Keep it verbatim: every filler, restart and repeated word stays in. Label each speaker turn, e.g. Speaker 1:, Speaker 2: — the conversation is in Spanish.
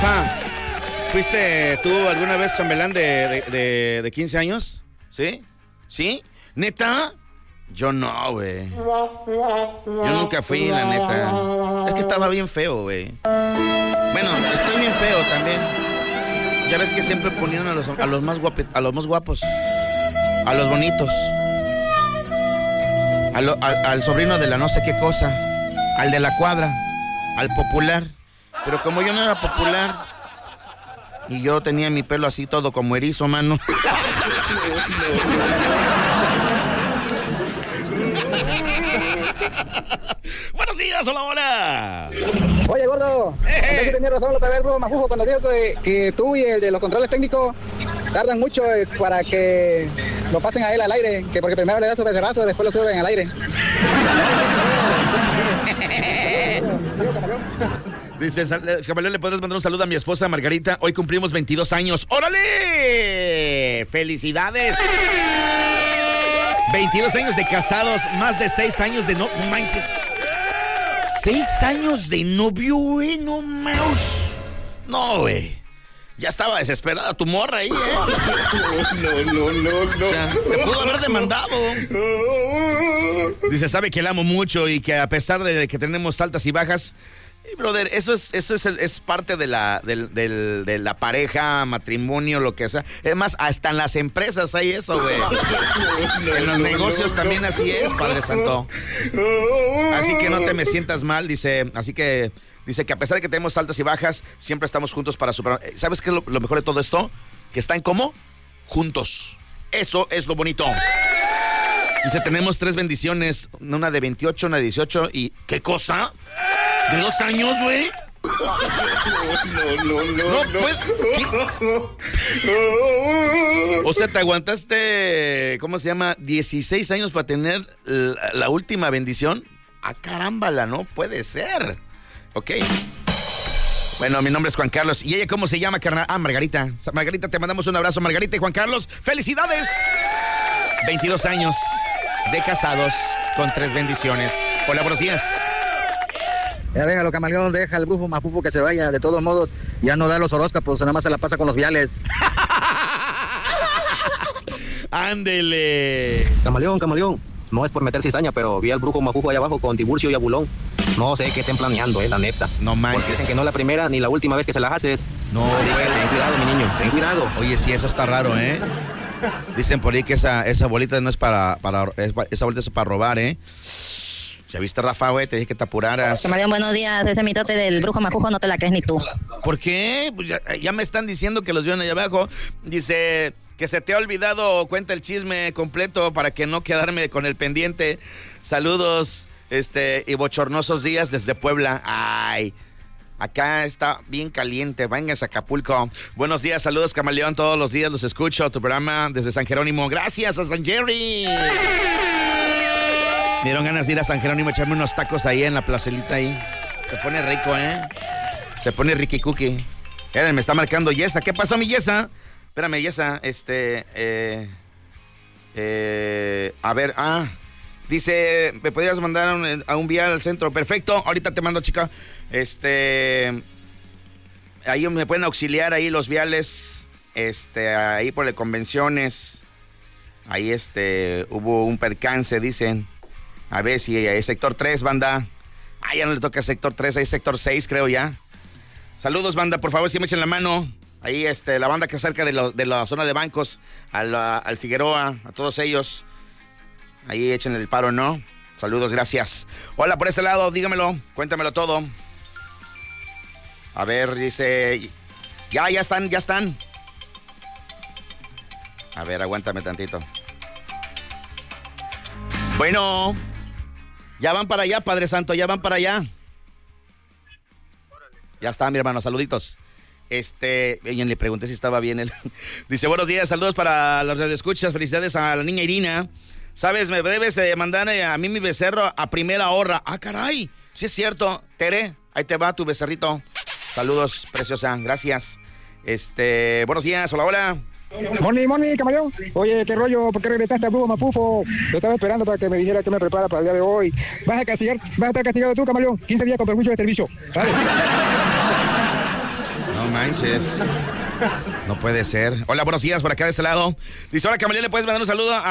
Speaker 1: Rafa, ¿fuiste tú alguna vez chambelán de, de, de, de quince años? ¿Sí? ¿Sí? ¿Neta? Yo no, güey. Yo nunca fui, la neta. Es que estaba bien feo, güey. Bueno, estoy bien feo también. Ya ves que siempre ponían a los, a los más guapos, a los más guapos, a los bonitos, a lo, a, al sobrino de la no sé qué cosa, al de la cuadra, al popular. Pero como yo no era popular y yo tenía mi pelo así todo como erizo, mano. Buenos días, hola, hola.
Speaker 2: Oye, gordo, eh. que tenía razón la otra vez, bro, Mafujo, cuando digo que, que tú y el de los controles técnicos tardan mucho para que lo pasen a él al aire, que porque primero le da su becerrazo, después lo suben al aire.
Speaker 1: Dice, Camaleón, ¿le podrás mandar un saludo a mi esposa Margarita? Hoy cumplimos veintidós años. ¡Órale! ¡Felicidades! veintidós años de casados, más de seis años de no... manches. seis años de novio, güey, no mouse. No, güey. Ya estaba desesperada tu morra ahí, ¿eh? No, no, no, no. O sea, me pudo haber demandado. Dice, sabe que la amo mucho y que a pesar de que tenemos altas y bajas... Hey, brother, eso es eso es, el, es parte de la del, del, de la pareja, matrimonio, lo que sea. Es más, hasta en las empresas hay eso, güey. No, en los no, negocios no, también no. Así es, Padre Santo. Así que no te me sientas mal, dice. Así que dice que a pesar de que tenemos altas y bajas, siempre estamos juntos para superar. ¿Sabes qué es lo, lo mejor de todo esto? Que están como juntos. Eso es lo bonito. Dice, tenemos tres bendiciones, una de veintiocho, una de dieciocho y... ¿Qué cosa? ¿De dos años, güey? No, no, no, no. Pues, o sea, te aguantaste, ¿cómo se llama? dieciséis años para tener la, la última bendición. Ah, carámbala, no puede ser. Ok. Bueno, mi nombre es Juan Carlos. ¿Y ella cómo se llama, carnal? Ah, Margarita. Margarita, te mandamos un abrazo, Margarita y Juan Carlos. ¡Felicidades! veintidós años de casados con tres bendiciones. Hola, buenos días.
Speaker 2: Ya déjalo, Camaleón, deja el brujo Mafufu que se vaya. De todos modos, ya no da los horóscopos, nada más se la pasa con los viales.
Speaker 1: Ándele.
Speaker 3: Camaleón, Camaleón, no es por meter cizaña, pero vi al brujo Mafufu allá abajo con Tiburcio y Abulón. No sé qué estén planeando, eh, la neta.
Speaker 1: No manches.
Speaker 3: Porque dicen que no es la primera ni la última vez que se las haces.
Speaker 1: No,
Speaker 3: así que ten cuidado, mi niño, ten cuidado.
Speaker 1: Oye, sí, eso está raro, ¿eh? Dicen por ahí que esa, esa bolita no es para, para esa bolita es para robar, ¿eh? ¿Ya viste, Rafa, güey? Te dije que te apuraras.
Speaker 4: Camaleón, buenos días. Ese mitote del brujo Mafujo no te la crees ni tú.
Speaker 1: ¿Por qué? Pues ya, ya me están diciendo que los vieron allá abajo. Dice que se te ha olvidado, cuenta el chisme completo para que no quedarme con el pendiente. Saludos, este, y bochornosos días desde Puebla. Ay, acá está bien caliente. Vengas a Acapulco. Buenos días, saludos, Camaleón. Todos los días los escucho. Tu programa desde San Jerónimo. Gracias a San Jerry. Me dieron ganas de ir a San Jerónimo, echarme unos tacos ahí en la placelita ahí. Se pone rico, ¿eh? Se pone ricky cookie. Miren, me está marcando Yesa. ¿Qué pasó, mi Yesa? Espérame, Yesa. Este, eh, eh, a ver, ah, dice, ¿me podrías mandar a un, a un vial al centro? Perfecto, ahorita te mando, chica. Este, ahí me pueden auxiliar ahí los viales, este, ahí por las convenciones. Ahí, este, hubo un percance, dicen. A ver si hay sector tres, banda. Ah, ya no le toca sector tres, hay sector seis, creo ya. Saludos, banda, por favor, si me echen la mano. Ahí, este, la banda que cerca de, lo, de la zona de bancos, al, al Figueroa, a todos ellos. Ahí échenle el paro, ¿no? Saludos, gracias. Hola, por este lado, dígamelo, cuéntamelo todo. A ver, dice... Ya, ya están, ya están. A ver, aguántame tantito. Bueno... Ya van para allá, Padre Santo, ya van para allá. Ya está, mi hermano, saluditos. Este, bien, le pregunté si estaba bien él. Dice, buenos días, saludos para los radioescuchas, felicidades a la niña Irina. Sabes, me debes de mandar a mí mi becerro a primera hora. Ah, caray, sí es cierto. Tere, ahí te va tu becerrito. Saludos, preciosa, gracias. Este, buenos días, hola, hola.
Speaker 2: Moni, Moni, Camaleón. Oye, ¿qué rollo? ¿Por qué regresaste a Brujo Mafufo? Te estaba esperando para que me dijera qué me prepara para el día de hoy. Vas a castigar, vas a estar castigado tú, Camaleón. quince días con perjuicio de servicio. ¿Vale?
Speaker 1: No manches. No puede ser. Hola, buenos días, por acá de este lado. Dice, hola, Camaleón, ¿le puedes mandar un saludo a